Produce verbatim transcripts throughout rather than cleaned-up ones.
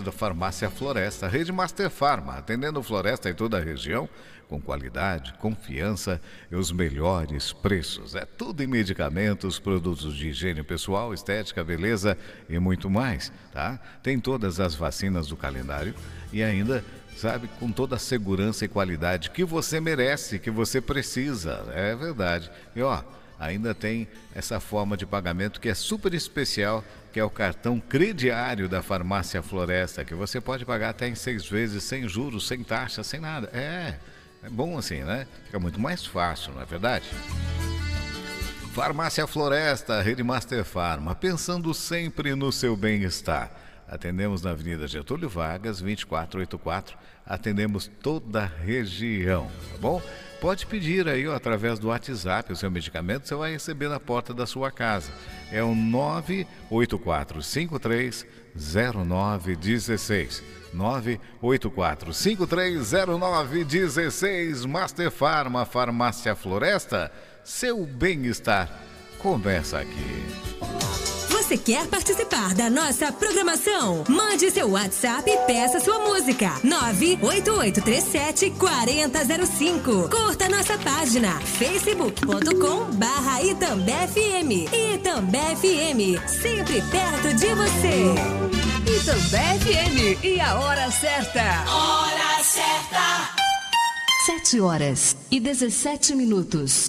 oferecimentos da Farmácia Floresta, Rede Master Farma, atendendo Floresta em toda a região, com qualidade, confiança e os melhores preços. É tudo em medicamentos, produtos de higiene pessoal, estética, beleza e muito mais, tá? Tem todas as vacinas do calendário e ainda, sabe, com toda a segurança e qualidade que você merece, que você precisa. É verdade. E ó, ainda tem essa forma de pagamento que é super especial, que é o cartão crediário da Farmácia Floresta, que você pode pagar até em seis vezes, sem juros, sem taxa, sem nada. É, é bom assim, né? Fica muito mais fácil, não é verdade? Farmácia Floresta, Rede Master Farma, pensando sempre no seu bem-estar. Atendemos na Avenida Getúlio Vargas, vinte e quatro oitenta e quatro. Atendemos toda a região, tá bom? Pode pedir aí, ó, através do WhatsApp, o seu medicamento, você vai receber na porta da sua casa. É o nove oito quatro cinco três zero nove um seis. nove oito quatro cinco três zero nove um seis. Master Farma, Farmácia Floresta, seu bem-estar começa aqui. Você quer participar da nossa programação? Mande seu WhatsApp e peça sua música. nove oito oito três sete quatro zero zero cinco. Curta nossa página facebook ponto com barra Itambé F M. Itambé F M, sempre perto de você. Itambé F M e a hora certa. Hora certa. Sete horas e dezessete minutos.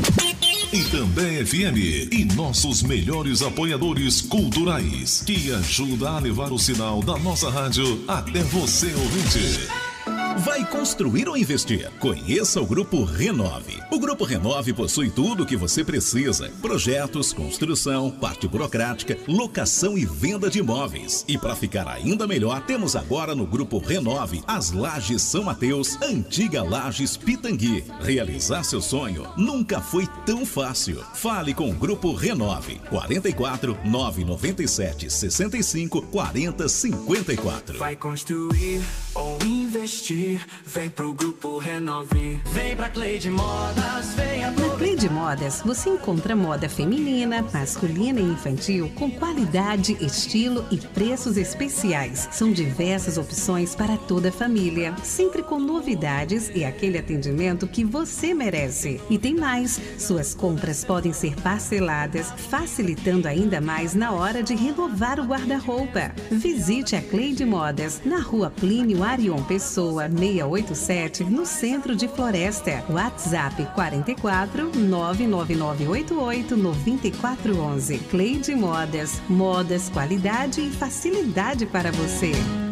Itambé F M e nossos melhores apoiadores culturais, que ajuda a levar o sinal da nossa rádio até você, ouvinte. Vai construir ou investir? Conheça o Grupo Renove. O Grupo Renove possui tudo o que você precisa: projetos, construção, parte burocrática, locação e venda de imóveis. E para ficar ainda melhor, temos agora no Grupo Renove as Lajes São Mateus, antiga Lajes Pitangui. Realizar seu sonho nunca foi tão fácil. Fale com o Grupo Renove. quarenta e quatro, nove nove sete, sessenta e cinco, quarenta, cinquenta e quatro. Vai construir ou investir? Vem pro Grupo Renove. Vem pra Cleide Modas, vem a... Na Cleide Modas você encontra moda feminina, masculina e infantil com qualidade, estilo e preços especiais. São diversas opções para toda a família, sempre com novidades e aquele atendimento que você merece. E tem mais, suas compras podem ser parceladas, facilitando ainda mais na hora de renovar o guarda-roupa. Visite a Cleide Modas na Rua Plínio Arion Pessoa, seiscentos e oitenta e sete, no centro de Floresta. WhatsApp quarenta e quatro, nove nove nove oito oito, nove quatro um um. Cleide Modas. Modas, qualidade e facilidade para você.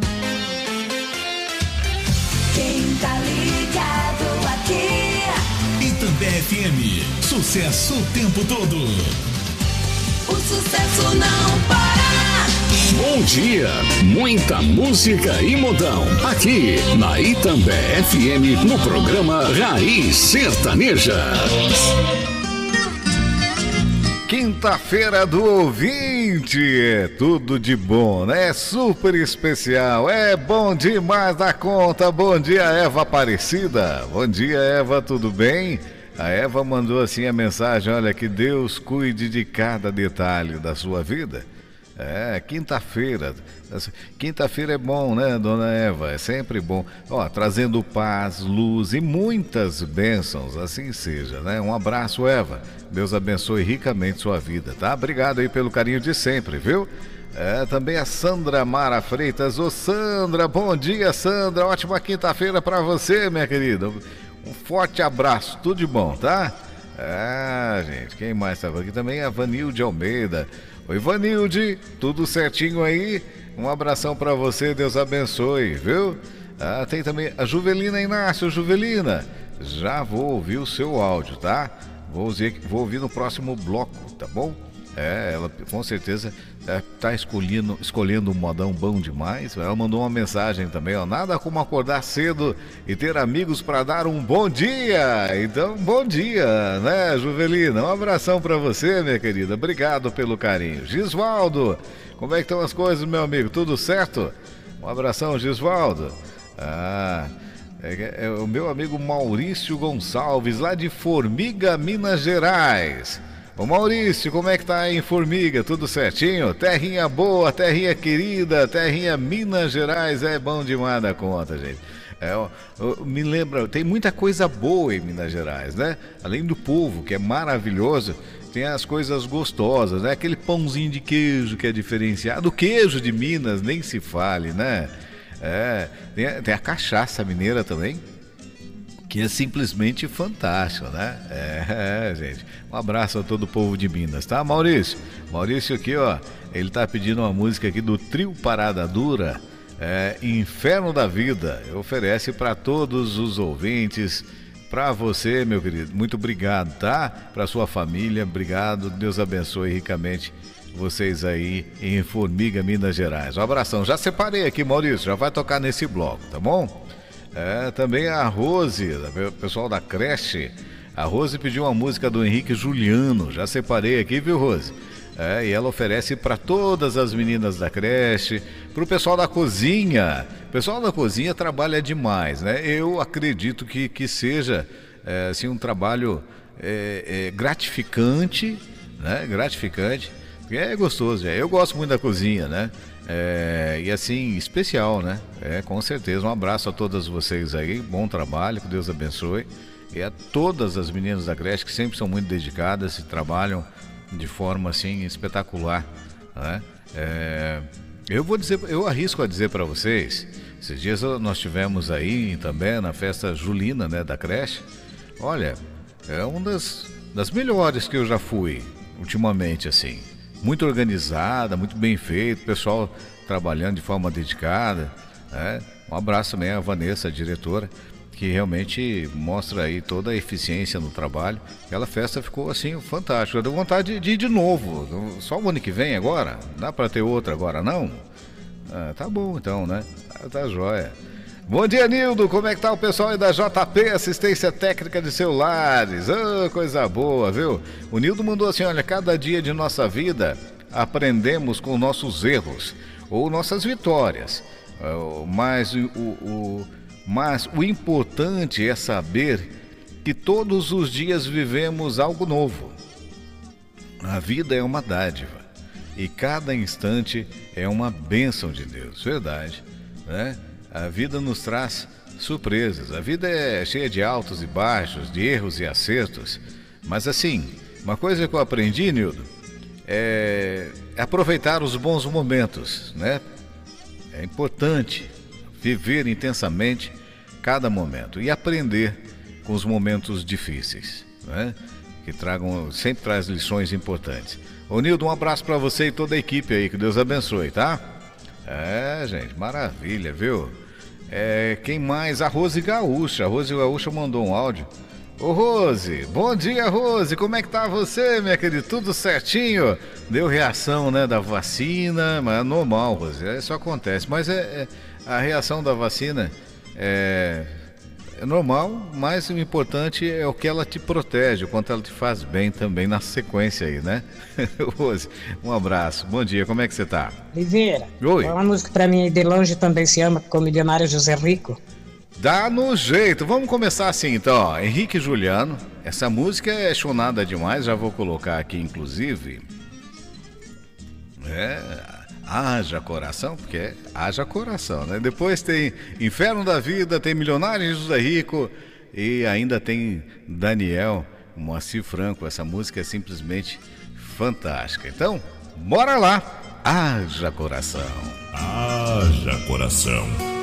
Quem tá ligado aqui? Itambé F M. Sucesso o tempo todo. O sucesso não para. Bom dia, muita música e modão aqui na Itambé F M no programa Raiz Sertaneja. Quinta-feira do ouvinte, é tudo de bom, né? É super especial, é bom demais da conta. Bom dia, Eva Aparecida. Bom dia, Eva, tudo bem? A Eva mandou assim a mensagem: olha, que Deus cuide de cada detalhe da sua vida. É, quinta-feira. Quinta-feira é bom, né, dona Eva? É sempre bom. Ó, trazendo paz, luz e muitas bênçãos, assim seja, né? Um abraço, Eva. Deus abençoe ricamente sua vida, tá? Obrigado aí pelo carinho de sempre, viu? É, também a Sandra Mara Freitas. Ô, Sandra, bom dia, Sandra. Ótima quinta-feira pra você, minha querida. Um forte abraço, tudo de bom, tá? Ah, gente, quem mais estava aqui também? A Vanilde Almeida. Oi, Vanilde, tudo certinho aí? Um abração pra você, Deus abençoe, viu? Ah, tem também a Juvelina Inácio. Juvelina, já vou ouvir o seu áudio, tá? Vou ouvir, vou ouvir no próximo bloco, tá bom? É, ela com certeza é, tá escolhendo, escolhendo um modão bom demais. Ela mandou uma mensagem também, ó: nada como acordar cedo e ter amigos para dar um bom dia. Então, bom dia, né, Juvelina? Um abração para você, minha querida. Obrigado pelo carinho. Gisvaldo, como é que estão as coisas, meu amigo? Tudo certo? Um abração, Gisvaldo. Ah, é, é o meu amigo Maurício Gonçalves, lá de Formiga, Minas Gerais. Ô Maurício, como é que tá aí em Formiga? Tudo certinho? Terrinha boa, terrinha querida, terrinha Minas Gerais, é bom demais da conta, gente. É, ó, me lembra, tem muita coisa boa em Minas Gerais, né? Além do povo, que é maravilhoso, tem as coisas gostosas, né? Aquele pãozinho de queijo que é diferenciado. O queijo de Minas, nem se fale, né? É, tem, a, tem a cachaça mineira também, que é simplesmente fantástico, né? É, é, gente. Um abraço a todo o povo de Minas, tá, Maurício? Maurício aqui, ó, ele tá pedindo uma música aqui do Trio Parada Dura, é, Inferno da Vida. Oferece para todos os ouvintes, para você, meu querido. Muito obrigado, tá? Para sua família, obrigado. Deus abençoe ricamente vocês aí em Formiga, Minas Gerais. Um abração. Já separei aqui, Maurício, já vai tocar nesse bloco, tá bom? É, também a Rose, o pessoal da creche. A Rose pediu uma música do Henrique Juliano. Já separei aqui, viu, Rose? É, e ela oferece para todas as meninas da creche, para o pessoal da cozinha. O pessoal da cozinha trabalha demais, né? Eu acredito que, que seja é, assim, um trabalho é, é, gratificante, né? Gratificante. É gostoso, é. Eu gosto muito da cozinha, né? É, e assim, especial, né? É, com certeza. Um abraço a todas vocês aí, bom trabalho, que Deus abençoe. E a todas as meninas da creche que sempre são muito dedicadas e trabalham de forma assim espetacular, né? É, eu vou dizer, eu arrisco a dizer para vocês, esses dias nós tivemos aí também na festa julina, né, da creche. Olha, é uma das, das melhores que eu já fui ultimamente, assim. Muito organizada, muito bem feito, pessoal trabalhando de forma dedicada, né? Um abraço também à Vanessa, a diretora, que realmente mostra aí toda a eficiência no trabalho. Aquela festa ficou assim fantástica. Eu dei vontade de ir de novo. Só o ano que vem agora? Dá para ter outra agora, não? Ah, tá bom então, né? Tá, tá jóia. Bom dia, Nildo. Como é que tá o pessoal aí da J P, Assistência Técnica de Celulares? Oh, coisa boa, viu? O Nildo mandou assim, olha, cada dia de nossa vida aprendemos com nossos erros ou nossas vitórias. Uh, mas, o, o, mas o importante é saber que todos os dias vivemos algo novo. A vida é uma dádiva e cada instante é uma bênção de Deus, verdade, né? A vida nos traz surpresas. A vida é cheia de altos e baixos, de erros e acertos. Mas assim, uma coisa que eu aprendi, Nildo, é aproveitar os bons momentos, né? É importante viver intensamente cada momento e aprender com os momentos difíceis, né? Que tragam, sempre traz lições importantes. Ô Nildo, um abraço para você e toda a equipe aí, que Deus abençoe, tá? É, gente, maravilha, viu? É, quem mais? A Rose Gaúcha. A Rose Gaúcha mandou um áudio. Ô Rose, bom dia, Rose. Como é que tá você, minha querida? Tudo certinho? Deu reação, né, da vacina, mas é normal, Rose, isso acontece. Mas é, é a reação da vacina é, é normal, mas o importante é o que ela te protege, o quanto ela te faz bem também na sequência aí, né? Rose, um abraço. Bom dia, como é que você tá? Oliveira, oi. Uma música pra mim, De Longe Também Se Ama, com o milionário José Rico. Dá no jeito, vamos começar assim então, ó. Henrique Juliano, essa música é chonada demais, já vou colocar aqui inclusive. É, haja coração, porque é haja coração, né? Depois tem Inferno da Vida, tem Milionário José Rico e ainda tem Daniel, Moacir Franco. Essa música é simplesmente fantástica. Então, bora lá, haja coração. Haja coração.